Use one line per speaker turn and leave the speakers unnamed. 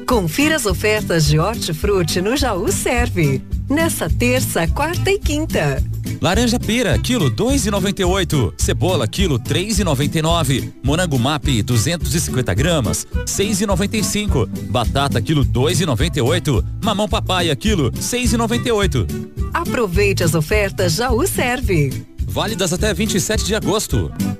Confira as ofertas de hortifruti no Jaú Serve. Nessa terça, quarta e quinta.
Laranja pera, quilo 2,98. Cebola, quilo 3,99. Morango Map, 250 gramas, 6,95. Batata, quilo 2,98. Mamão papaya, quilo 6,98.
Aproveite as ofertas Jaú Serve.
Válidas até 27 de agosto.